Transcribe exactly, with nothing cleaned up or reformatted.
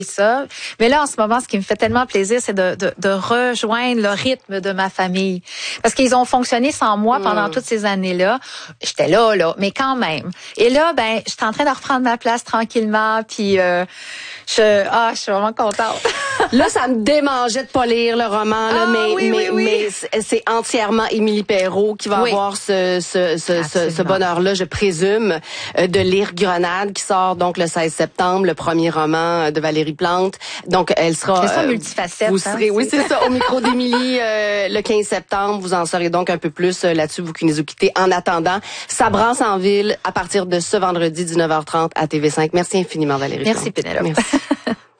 ça. Mais là, en ce moment, ce qui me fait tellement plaisir, c'est de, de, de rejoindre le rythme de ma famille. Parce qu'ils ont fonctionné sans moi pendant mmh. toutes ces années-là. J'étais là, là, mais quand même. Et là, ben, j'étais en train de reprendre ma place tranquillement, puis euh, je, ah, je suis vraiment contente. Là, ça me démangeait de pas lire le roman, là, ah, mais, oui, mais, oui, oui. mais c'est entièrement Émilie Perrault qui va oui. avoir ce, ce, ce, ce, ce bonheur-là, je présume, de lire Grenade, qui sort donc le seize septembre, le premier roman de Valérie Plante. Donc, elle sera... C'est ça, euh, multifacette. Vous serez, hein, oui, c'est ça, au micro d'Émilie euh, le quinze septembre. Vous en saurez donc un peu plus euh, là-dessus, vous qui nous écoutez. En attendant, ça brasse en ville à partir de ce vendredi dix-neuf heures trente à T V cinq. Merci infiniment, Valérie Merci, Plante. Pénélope. Merci.